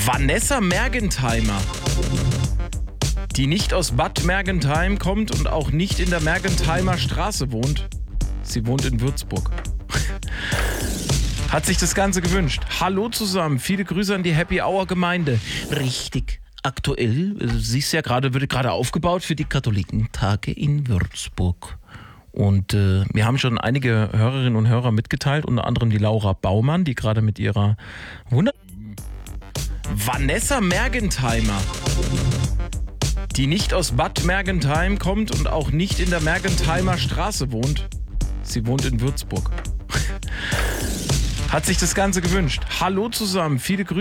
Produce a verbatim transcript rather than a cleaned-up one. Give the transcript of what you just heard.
Vanessa Mergentheimer, die nicht aus Bad Mergentheim kommt und auch nicht in der Mergentheimer Straße wohnt. Sie wohnt in Würzburg. Hat sich das Ganze gewünscht. Hallo zusammen, viele Grüße an die Happy Hour Gemeinde. Richtig aktuell, siehst ja gerade, wird gerade aufgebaut für die Katholikentage in Würzburg. Und äh, wir haben schon einige Hörerinnen und Hörer mitgeteilt, unter anderem die Laura Baumann, die gerade mit ihrer Wunder... Vanessa Mergentheimer, die nicht aus Bad Mergentheim kommt und auch nicht in der Mergentheimer Straße wohnt. Sie wohnt in Würzburg. Hat sich das Ganze gewünscht. Hallo zusammen, viele Grüße.